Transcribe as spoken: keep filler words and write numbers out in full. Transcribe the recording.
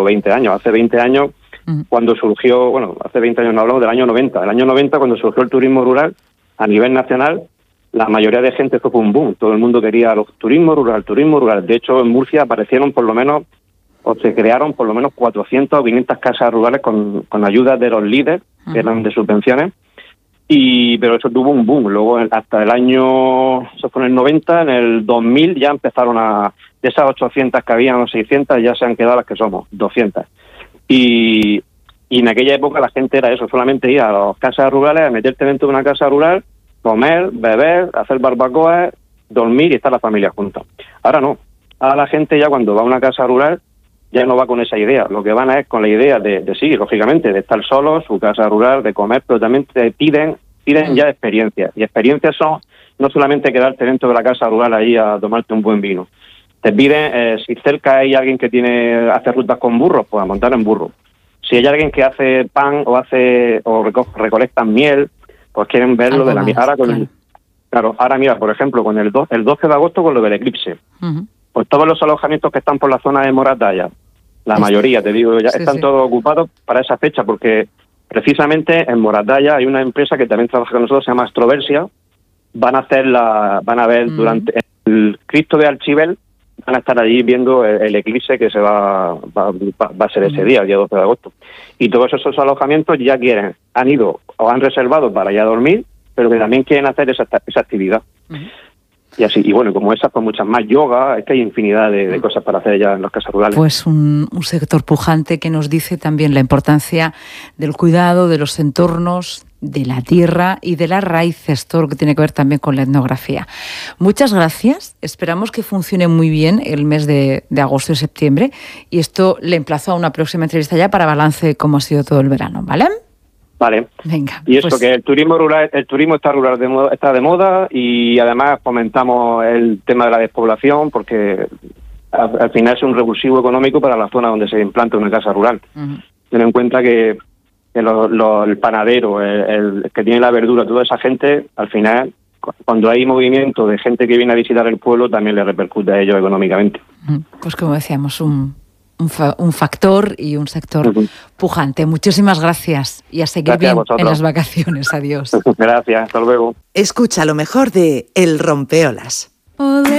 veinte años. Hace veinte años, uh-huh. cuando surgió, bueno, hace veinte años no hablamos del año noventa. El año noventa, cuando surgió el turismo rural a nivel nacional, la mayoría de gente fue un boom. Todo el mundo quería los turismo rural, turismo rural. De hecho, en Murcia aparecieron por lo menos, o se crearon por lo menos cuatrocientas o quinientas casas rurales con, con ayuda de los líderes, uh-huh. que eran de subvenciones. Y pero eso tuvo un boom. Luego hasta el año, eso fue en el noventa, en el dos mil ya empezaron a, de esas ochocientas que habían o seiscientas, ya se han quedado las que somos, doscientas. Y, y en aquella época la gente era eso, solamente ir a las casas rurales, a meterte dentro de una casa rural, comer, beber, hacer barbacoas, dormir y estar la familia juntos. Ahora no. Ahora la gente ya cuando va a una casa rural ya no va con esa idea. Lo que van es con la idea de, de sí, lógicamente, de estar solos, su casa rural, de comer, pero también te piden, piden ya experiencias. Y experiencias son no solamente quedarte dentro de la casa rural ahí a tomarte un buen vino. Te piden, eh, si cerca hay alguien que tiene hace rutas con burros, pues a montar en burro. Si hay alguien que hace pan o hace o reco- recolectan miel, pues quieren verlo de la misma. Ahora con el, claro, ahora mira, por ejemplo, con el, do, el doce de agosto con lo del eclipse. Uh-huh. Pues todos los alojamientos que están por la zona de Moratalla, la mayoría, te digo, ya sí, están sí. todos ocupados para esa fecha, porque precisamente en Moratalla hay una empresa que también trabaja con nosotros, se llama Astroversia. Van a hacer la, van a ver mm. durante el Cristo de Archivel, van a estar allí viendo el, el eclipse que se va, va, va a ser ese día, el día doce de agosto. Y todos esos alojamientos ya quieren, han ido o han reservado para ya dormir, pero que también quieren hacer esa, esa actividad. Mm. Y así, y bueno, como esas, pues muchas más, yoga, es que hay infinidad de, de cosas para hacer ya en las casas rurales. Pues un, un sector pujante que nos dice también la importancia del cuidado de los entornos, de la tierra y de las raíces, todo lo que tiene que ver también con la etnografía. Muchas gracias, esperamos que funcione muy bien el mes de, de agosto y septiembre, y esto le emplazo a una próxima entrevista ya para balance de cómo ha sido todo el verano, ¿vale? Vale. Venga. Y eso, pues... que el turismo rural, el turismo está rural de moda, está de moda, y además fomentamos el tema de la despoblación, porque al, al final es un revulsivo económico para la zona donde se implanta una casa rural. Uh-huh. Ten en cuenta que, que lo, lo, el panadero, el, el que tiene la verdura, toda esa gente, al final, cuando hay movimiento de gente que viene a visitar el pueblo, también le repercute a ellos económicamente. Uh-huh. Pues como decíamos, un Un, fa- un factor y un sector uh-huh. pujante. Muchísimas gracias y a seguir gracias bien a en las vacaciones. Adiós. Gracias, hasta luego. Escucha lo mejor de El Rompeolas.